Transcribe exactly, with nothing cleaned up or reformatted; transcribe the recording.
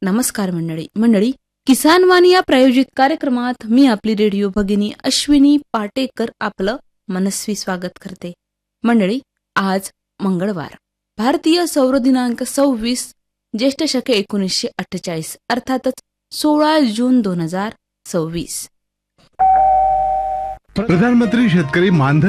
नमस्कार मंडळी मंडळी किसान वाणी या प्रायोजित कार्यक्रमात मी आपली रेडिओ भगिनी अश्विनी पाटेकर आपलं मनस्वी स्वागत करते. मंडळी, आज मंगळवार, भारतीय सौर दिनांक सव्वीस, ज्येष्ठ शके एकोणीसशे अठ्ठेचाळीस, अर्थातच सोळा जून दोन हजार सव्वीस. प्रधानमंत्री शेतकरी मानधन